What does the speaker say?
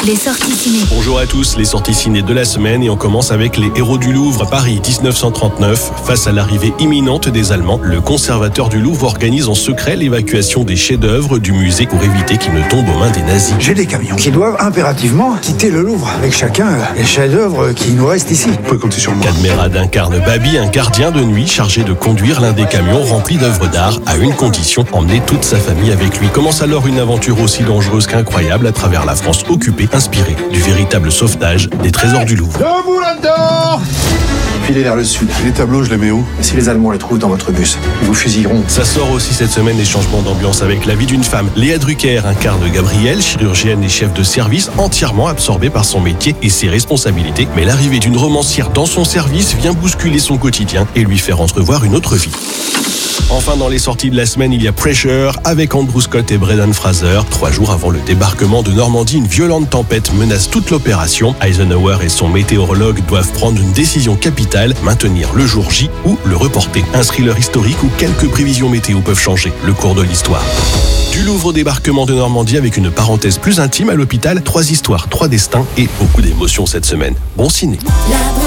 Les sorties ciné. Bonjour à tous, les sorties ciné de la semaine et on commence avec les Héros du Louvre, Paris 1939. Face à l'arrivée imminente des Allemands, le conservateur du Louvre organise en secret l'évacuation des chefs-d'œuvre du musée pour éviter qu'ils ne tombent aux mains des nazis. J'ai des camions qui doivent impérativement quitter le Louvre, avec chacun les chefs-d'œuvre qui nous restent ici. Vous pouvez compter sur moi. Cadmerade incarne Babi, un gardien de nuit chargé de conduire l'un des camions remplis d'œuvres d'art à une condition, emmener toute sa famille avec lui. Commence alors une aventure aussi dangereuse qu'incroyable à travers la France occupée, inspirée du véritable sauvetage des trésors du Louvre. Debout là-dedans! Filez vers le sud. Les tableaux, je les mets où? Si les Allemands les trouvent dans votre bus, ils vous fusilleront. Ça sort aussi cette semaine des changements d'ambiance avec la vie d'une femme. Léa Drucker incarne Gabrielle, chirurgienne et chef de service, entièrement absorbée par son métier et ses responsabilités. Mais l'arrivée d'une romancière dans son service vient bousculer son quotidien et lui faire entrevoir une autre vie. Enfin, dans les sorties de la semaine, il y a Pressure avec Andrew Scott et Brendan Fraser. 3 jours avant le débarquement de Normandie, une violente tempête menace toute l'opération. Eisenhower et son météorologue doivent prendre une décision capitale, maintenir le jour J ou le reporter. Un thriller historique où quelques prévisions météo peuvent changer le cours de l'histoire. Du Louvre au débarquement de Normandie avec une parenthèse plus intime à l'hôpital, 3 histoires, 3 destins et beaucoup d'émotions cette semaine. Bon ciné.